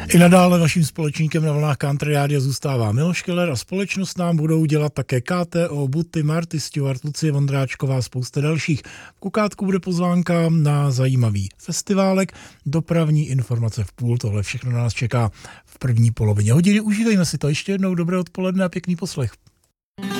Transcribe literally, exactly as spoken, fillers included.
I nadále vaším společníkem na vlnách Country Rádia zůstává Miloš Keller a společnost nám budou dělat také K T O, Buty, Marty Stewart, Lucie Vondráčková a spousta dalších. V Kukátku bude pozvánka na zajímavý festiválek, dopravní informace v půl, tohle všechno nás čeká v první polovině hodiny. Užívejme si to ještě jednou, dobré odpoledne a pěkný poslech.